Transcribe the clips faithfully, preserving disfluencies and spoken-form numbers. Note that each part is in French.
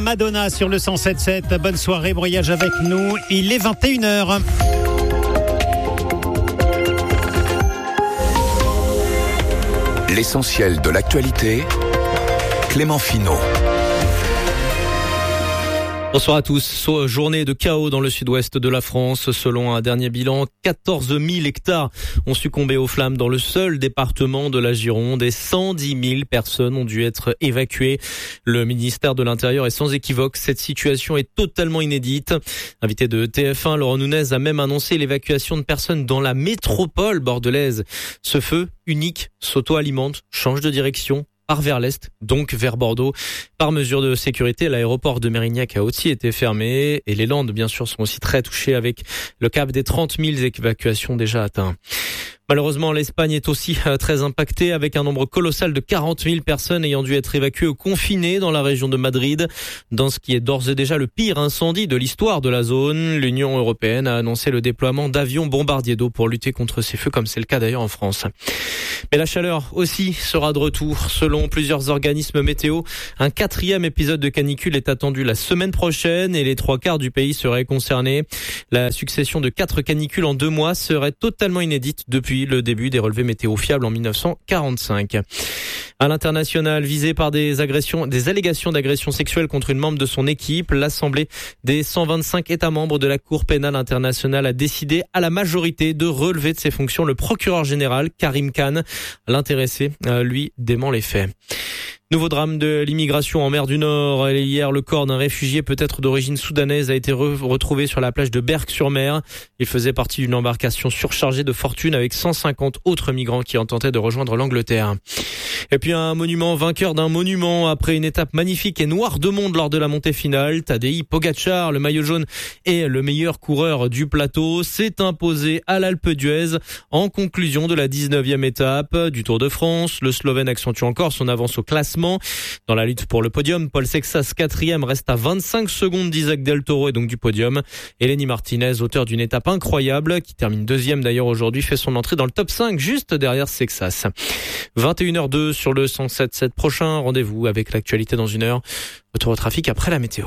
Madonna sur le cent sept sept. Bonne soirée, voyage avec nous. Il est vingt et une heures. L'essentiel de l'actualité, Clément Finot. Bonsoir à tous. Journée de chaos dans le sud-ouest de la France. Selon un dernier bilan, quatorze mille hectares ont succombé aux flammes dans le seul département de la Gironde et cent dix mille personnes ont dû être évacuées. Le ministère de l'Intérieur est sans équivoque. Cette situation est totalement inédite. Invité de T F un, Laurent Nunez a même annoncé l'évacuation de personnes dans la métropole bordelaise. Ce feu unique s'auto-alimente, change de direction, part vers l'est, donc vers Bordeaux. Par mesure de sécurité, l'aéroport de Mérignac a aussi été fermé et les Landes, bien sûr, sont aussi très touchées avec le cap des trente mille évacuations déjà atteints. Malheureusement, l'Espagne est aussi très impactée avec un nombre colossal de quarante mille personnes ayant dû être évacuées ou confinées dans la région de Madrid. Dans ce qui est d'ores et déjà le pire incendie de l'histoire de la zone, l'Union européenne a annoncé le déploiement d'avions bombardiers d'eau pour lutter contre ces feux, comme c'est le cas d'ailleurs en France. Mais la chaleur aussi sera de retour. Selon plusieurs organismes météo, un quatrième épisode de canicule est attendu la semaine prochaine et les trois quarts du pays seraient concernés. La succession de quatre canicules en deux mois serait totalement inédite depuis le début des relevés météo fiables en dix-neuf cent quarante-cinq. À l'international, visé par des agressions, des allégations d'agression sexuelle contre une membre de son équipe, l'Assemblée des cent vingt-cinq États membres de la Cour pénale internationale a décidé à la majorité de relever de ses fonctions le procureur général Karim Khan. L'intéressé, lui, dément les faits. Nouveau drame de l'immigration en mer du Nord. Hier, le corps d'un réfugié peut-être d'origine soudanaise a été re- retrouvé sur la plage de Berck-sur-Mer. Il faisait partie d'une embarcation surchargée de fortune avec cent cinquante autres migrants qui en tentaient de rejoindre l'Angleterre. Et puis un monument vainqueur d'un monument après une étape magnifique et noire de monde lors de la montée finale. Tadej Pogačar, le maillot jaune et le meilleur coureur du plateau, s'est imposé à l'Alpe d'Huez en conclusion de la dix-neuvième étape du Tour de France. Le Slovène accentue encore son avance au classement. Dans la lutte pour le podium, Paul Sexas, quatrième, reste à vingt-cinq secondes d'Isaac Del Toro et donc du podium. Et Lenny Martinez, auteur d'une étape incroyable, qui termine deuxième d'ailleurs aujourd'hui, fait son entrée dans le top cinq, juste derrière Sexas. vingt et une heures deux sur le cent sept sept. Prochain rendez-vous avec l'actualité dans une heure. Retour au trafic après la météo.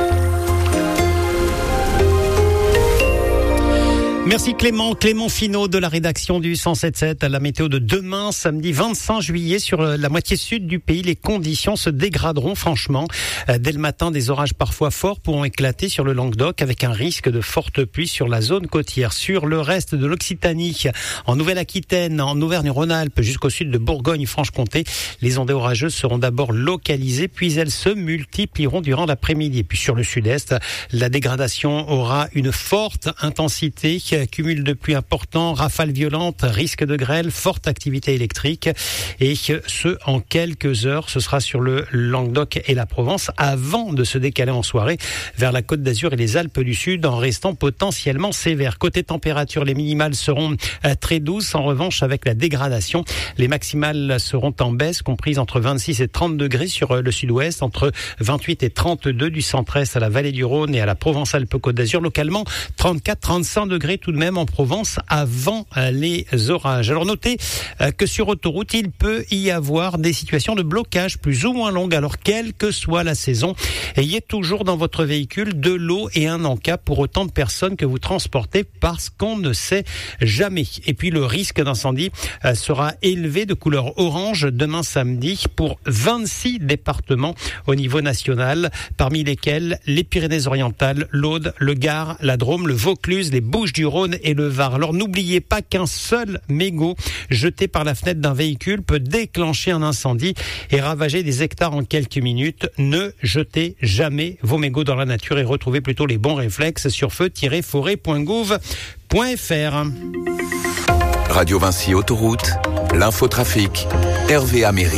Merci Clément, Clément Finot de la rédaction du cent sept sept. À la météo de demain, samedi vingt-cinq juillet, sur la moitié sud du pays, les conditions se dégraderont franchement. Dès le matin, des orages parfois forts pourront éclater sur le Languedoc avec un risque de fortes pluies sur la zone côtière. Sur le reste de l'Occitanie, en Nouvelle-Aquitaine, en Auvergne-Rhône-Alpes jusqu'au sud de Bourgogne-Franche-Comté, les ondées orageuses seront d'abord localisées, puis elles se multiplieront durant l'après-midi. Et puis sur le sud-est, la dégradation aura une forte intensité. Cumul de pluie important, rafales violentes, risque de grêle, forte activité électrique et ce en quelques heures. Ce sera sur le Languedoc et la Provence avant de se décaler en soirée vers la Côte d'Azur et les Alpes du Sud en restant potentiellement sévère. Côté température, les minimales seront très douces. En revanche, avec la dégradation, les maximales seront en baisse, comprises entre vingt-six et trente degrés sur le sud-ouest, entre vingt-huit et trente-deux du centre-est à la vallée du Rhône et à la Provence-Alpes-Côte d'Azur. Localement, trente-quatre à trente-cinq degrés tout de même en Provence avant les orages. Alors notez que sur autoroute, il peut y avoir des situations de blocage plus ou moins longues. Alors quelle que soit la saison, ayez toujours dans votre véhicule de l'eau et un en-cas pour autant de personnes que vous transportez parce qu'on ne sait jamais. Et puis le risque d'incendie sera élevé de couleur orange demain samedi pour vingt-six départements au niveau national, parmi lesquels les Pyrénées-Orientales, l'Aude, le Gard, la Drôme, le Vaucluse, les Bouches-du-Rhône et le Var. Alors n'oubliez pas qu'un seul mégot jeté par la fenêtre d'un véhicule peut déclencher un incendie et ravager des hectares en quelques minutes. Ne jetez jamais vos mégots dans la nature et retrouvez plutôt les bons réflexes sur feu tiret forêt point gouv point f r. Radio Vinci Autoroute, l'infotrafic, Hervé Améry.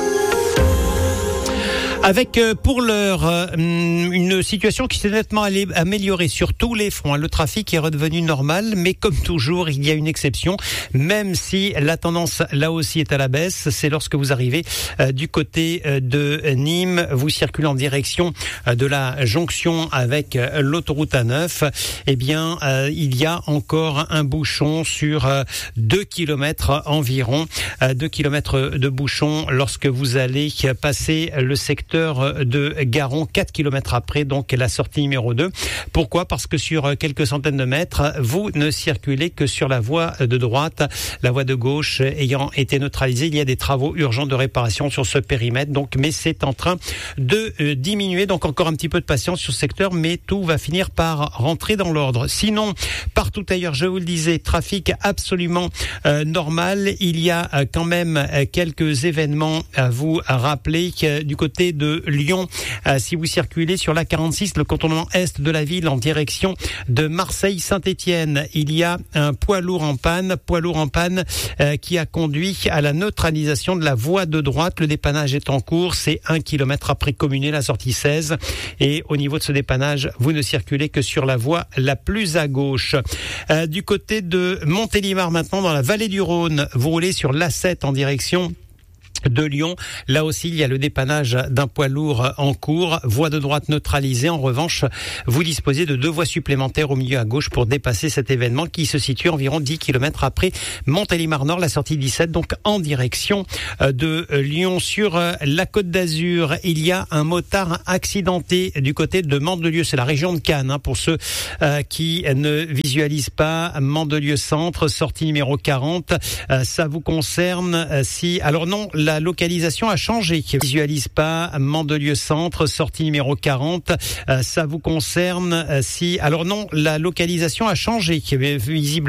Avec euh, pour l'heure euh, une situation qui s'est nettement améliorée sur tous les fronts. Le trafic est redevenu normal, mais comme toujours, il y a une exception. Même si la tendance là aussi est à la baisse, c'est lorsque vous arrivez euh, du côté euh, de Nîmes, vous circulez en direction euh, de la jonction avec euh, l'autoroute A neuf. Eh bien, euh, il y a encore un bouchon sur euh, deux kilomètres environ, euh, deux kilomètres de bouchon lorsque vous allez passer le secteur secteur de Garon, quatre kilomètres après, donc la sortie numéro deux. Pourquoi ? Parce que sur quelques centaines de mètres, vous ne circulez que sur la voie de droite, la voie de gauche ayant été neutralisée. Il y a des travaux urgents de réparation sur ce périmètre, donc, mais c'est en train de euh, diminuer. Donc encore un petit peu de patience sur ce secteur, mais tout va finir par rentrer dans l'ordre. Sinon, partout ailleurs, je vous le disais, trafic absolument euh, normal. Il y a euh, quand même euh, quelques événements à vous rappeler. Euh, du côté de Lyon, euh, si vous circulez sur la quarante-six, le contournement est de la ville en direction de Marseille-Saint-Étienne, il y a un poids lourd en panne, poids lourd en panne euh, qui a conduit à la neutralisation de la voie de droite. Le dépannage est en cours, c'est un kilomètre après Communé, la sortie seize. Et au niveau de ce dépannage, vous ne circulez que sur la voie la plus à gauche. Euh, du côté de Montélimar maintenant, dans la vallée du Rhône, vous roulez sur l'A sept en direction de Lyon. Là aussi, il y a le dépannage d'un poids lourd en cours. Voie de droite neutralisée. En revanche, vous disposez de deux voies supplémentaires au milieu à gauche pour dépasser cet événement qui se situe environ dix kilomètres après Montélimar-Nord, la sortie dix-sept, donc en direction de Lyon. Sur la Côte d'Azur, il y a un motard accidenté du côté de Mandelieu. C'est la région de Cannes, hein, pour ceux euh, qui ne visualisent pas. Mandelieu Centre, sortie numéro quarante. Euh, ça vous concerne euh, si... Alors non, la localisation a changé. Visualise pas Mandelieu Centre, sortie numéro quarante. Euh, ça vous concerne euh, si... Alors non, la localisation a changé. Visible